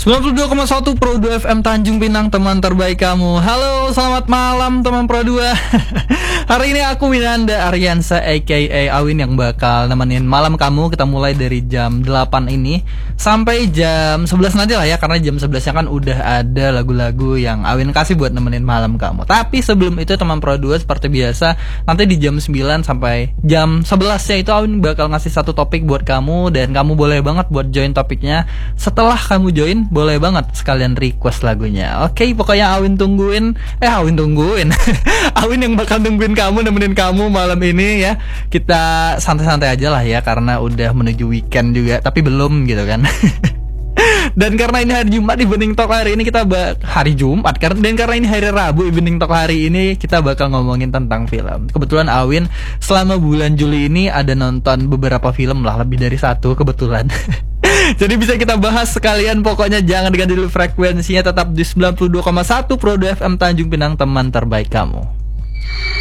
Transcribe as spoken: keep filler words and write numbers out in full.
sembilan puluh dua koma satu Pro dua F M Tanjung Pinang, teman terbaik kamu. Halo, selamat malam teman Pro dua. Hari ini aku Winanda Aryansa aka Awin yang bakal nemenin malam kamu. Kita mulai dari jam delapan ini sampai jam sebelas nanti lah ya, karena jam sebelasnya kan udah ada lagu-lagu yang Awin kasih buat nemenin malam kamu. Tapi sebelum itu teman Pro dua, seperti biasa nanti di jam sembilan sampai jam sebelasnya itu Awin bakal ngasih satu topik buat kamu, dan kamu boleh banget buat join topiknya. Setelah kamu join, boleh banget sekalian request lagunya. Oke, pokoknya Awin tungguin Eh Awin tungguin Awin yang bakal tungguin kamu, nemenin kamu malam ini ya. Kita santai-santai aja lah ya, karena udah menuju weekend juga, tapi belum gitu kan. Dan karena ini hari Jumat, evening talk hari ini kita bak- hari Jumat karena dan karena ini hari Rabu, evening talk hari ini kita bakal ngomongin tentang film. Kebetulan Awin selama bulan Juli ini ada nonton beberapa film lah, lebih dari satu kebetulan. Jadi bisa kita bahas sekalian. Pokoknya jangan diganti dulu frekuensinya, tetap di sembilan puluh dua koma satu Pro dua F M Tanjung Pinang, teman terbaik kamu.